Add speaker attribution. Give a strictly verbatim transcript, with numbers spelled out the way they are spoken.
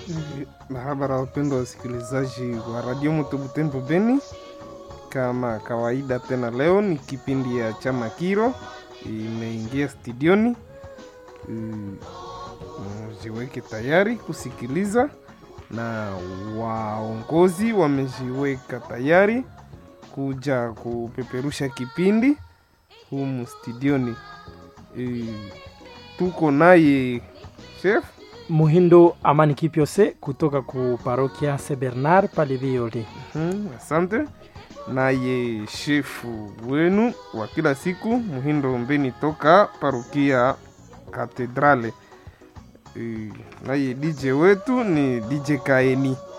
Speaker 1: Mahabara wapendwa wasikilizaji wa Radio Moto Butembo Beni, kama kawaida tena leo ni kipindi ya Chama Kiro imeingia studioni. Mjiweke tayari kusikiliza na waongozi wamejiweka tayari kuja kupeperusha kipindi humu studioni. E, tuko naye chef
Speaker 2: Muhindo Amani Kipiose kutoka ku parokia Saint Bernard pale Viole.
Speaker 1: Hmm, asante. Naye shefu wenu wa kila siku Muhindo Mbeni toka parokia Katedrale. E, naye D J wetu ni D J Kaeni.